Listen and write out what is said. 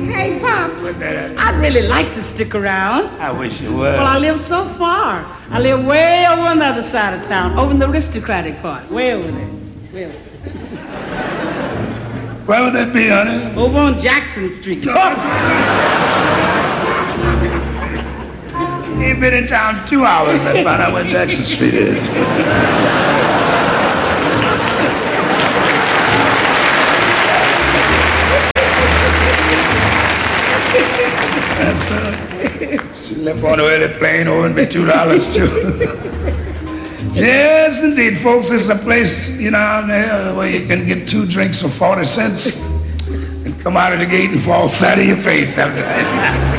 Hey, Pops, What's that? I'd really like to stick around. I wish you would. Well, I live so far. I live way over on the other side of town, over in the aristocratic part, way over there. Way over there. Where would that be, honey? Over on Jackson Street. You've been in town 2 hours and I found out where Jackson Street is. That's she left on the early plane over and be $2 too. Yes, indeed, folks. It's a place, out there where you can get 2 drinks for 40 cents and come out of the gate and fall flat on your face after that.